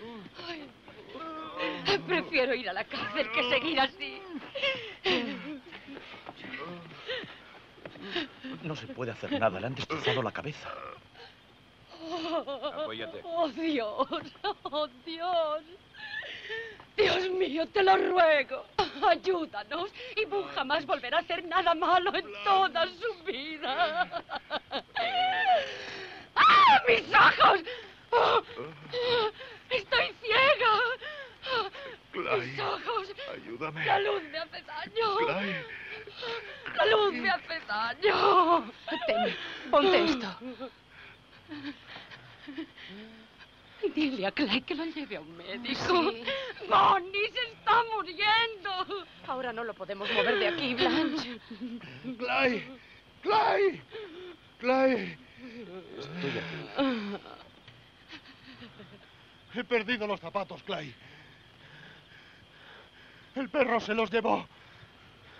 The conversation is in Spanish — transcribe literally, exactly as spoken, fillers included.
Ay, prefiero ir a la cárcel que seguir así. No se puede hacer nada, le han destrozado la cabeza. Apóyate. Oh, Dios, oh, Dios. Dios mío, te lo ruego. Ayúdanos y Boone jamás volverá a hacer nada malo en toda su vida. ¡Ah, mis ojos! Oh, ¡estoy ciega! Clay, ¡Mis ojos! ayúdame. ¡La luz me hace daño! Clay. ¡La luz me hace daño! Ten, ponte esto. Dile a Clay que lo lleve a un médico. Sí. ¡Bonnie se está muriendo! Ahora no lo podemos mover de aquí, Blanche. Clay, Clay, Clay. Estoy aquí. He perdido los zapatos, Clay. El perro se los llevó.